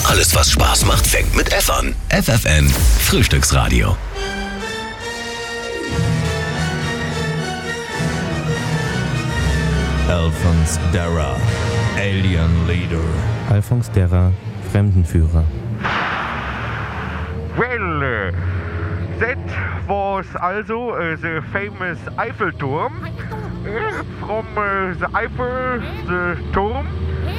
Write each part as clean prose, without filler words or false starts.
Alles, was Spaß macht, fängt mit F an. FFN Frühstücksradio. Alphonse Darra, Alien Leader. Alphonse Darra, Fremdenführer. Well, that was also the famous Eiffelturm. From the Eiffel, the Turm,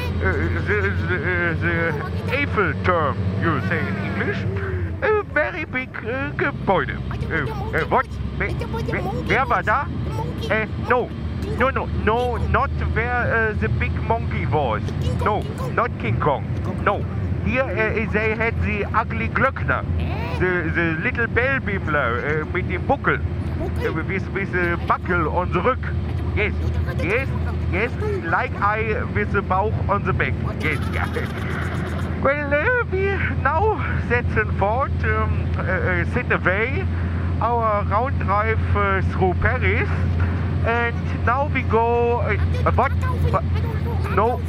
the Eiffelturm, you say in English. A very big Gebäude. What? Wer war da? No, not where the big monkey was. No, not King Kong. No. Here they had the ugly Glöckner, the little Bellbimler mit dem Buckel, with the buckle on the rück. Yes, like I with the Bauch on the back. Yes. Well, we now setzen fort, sit away, our round drive through Paris, and now we go. What? No,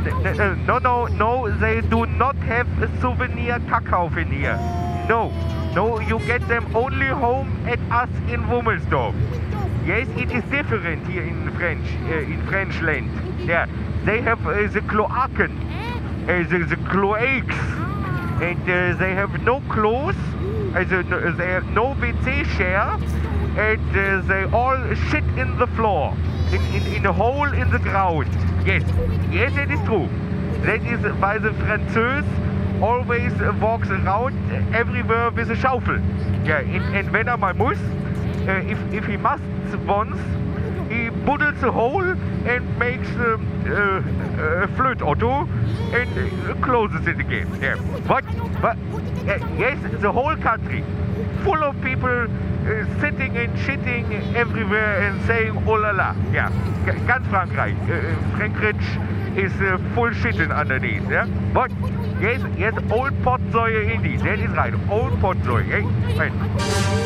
they do not have a souvenir Kackhaufen here. No, you get them only home at us in Wummelsdorf. Yes, it is different here in French land. Yeah, they have the cloaken, the cloaques, and they have no clothes, they have no WC share, and they all shit in the floor, in a hole in the ground. Yes, that is true. That is why the Französ always walks around everywhere with a schaufel. Yeah, and when er mal muss, if he must once, he buddles a hole and makes a flötauto and closes it again. Yeah. What? Yes, the whole country full of people sitting and shitting everywhere and saying oh la la. Yeah, ganz Frankreich. Frankreich is full shitting underneath. Yeah. What? Yes, old Potsäue indeed. That is right. Old Potsäue. Right.